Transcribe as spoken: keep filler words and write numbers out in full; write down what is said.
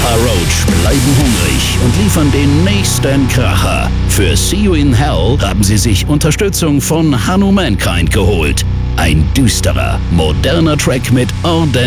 Papa Roach bleiben hungrig und liefern den nächsten Kracher. Für See You in Hell haben sie sich Unterstützung von Hanumankind geholt. Ein düsterer, moderner Track mit ordentlich